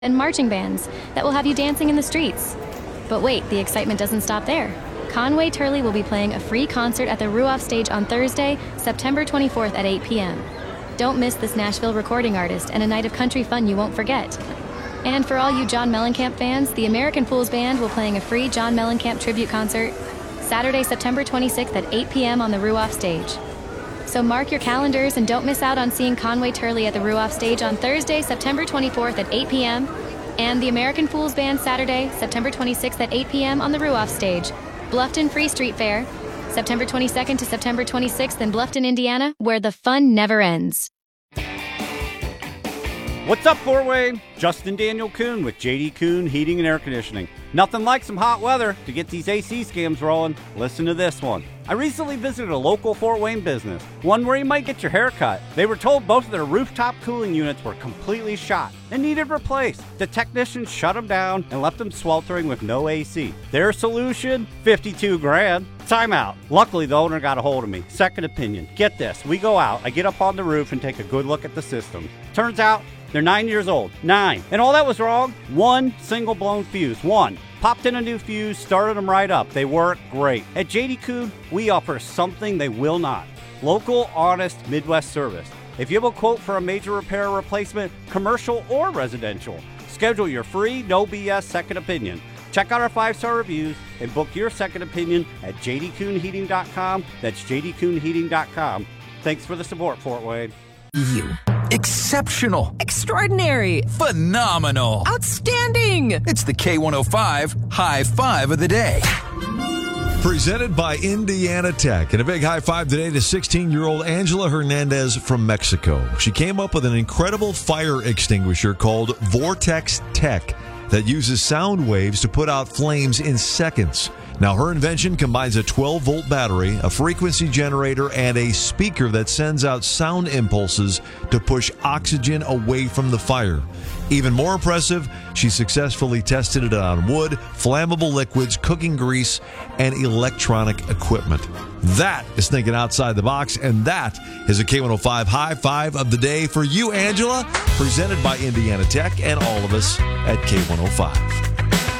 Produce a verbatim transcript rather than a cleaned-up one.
and marching bands that will have you dancing in the streets. But wait, the excitement doesn't stop there. Conway Turley will be playing a free concert at the Ruoff Stage on Thursday, September twenty-fourth at eight p.m. Don't miss this Nashville recording artist and a night of country fun you won't forget. And for all you John Mellencamp fans, the American Fools Band will playing a free John Mellencamp tribute concert Saturday, September twenty-sixth at eight p.m. on the Ruoff Stage. So mark your calendars and don't miss out on seeing Conway Turley at the Ruoff Stage on Thursday, September twenty-fourth at eight p.m. and the American Fools Band Saturday, September twenty-sixth at eight p.m. on the Ruoff Stage. Bluffton Free Street Fair, September twenty-second to September twenty-sixth in Bluffton, Indiana, where the fun never ends. What's up, Fort Wayne? Justin Daniel Kuhn with J D Kuhn Heating and Air Conditioning. Nothing like some hot weather to get these A C scams rolling. Listen to this one. I recently visited a local Fort Wayne business, one where you might get your hair cut. They were told both of their rooftop cooling units were completely shot and needed replaced. The technicians shut them down and left them sweltering with no A C. Their solution? fifty-two grand. Time out. Luckily, the owner got a hold of me. Second opinion. Get this. We go out, I get up on the roof and take a good look at the system. Turns out, they're nine years old. Nine. And all that was wrong? One single blown fuse. One. Popped in a new fuse, started them right up. They work great. At J D Kuhn, we offer something they will not. Local, honest Midwest service. If you have a quote for a major repair or replacement, commercial or residential, schedule your free, no B S second opinion. Check out our five-star reviews and book your second opinion at j d kuhn heating dot com. That's j d kuhn heating dot com. Thanks for the support, Fort Wayne. You. Exceptional. Extraordinary. Phenomenal. Outstanding. It's the K one oh five High Five of the Day. Presented by Indiana Tech. And a big high five today to sixteen-year-old Angela Hernandez from Mexico. She came up with an incredible fire extinguisher called Vortex Tech that uses sound waves to put out flames in seconds. Now, her invention combines a twelve-volt battery, a frequency generator, and a speaker that sends out sound impulses to push oxygen away from the fire. Even more impressive, she successfully tested it on wood, flammable liquids, cooking grease, and electronic equipment. That is thinking outside the box, and that is a K one oh five High Five of the Day for you, Angela, presented by Indiana Tech and all of us at K one oh five.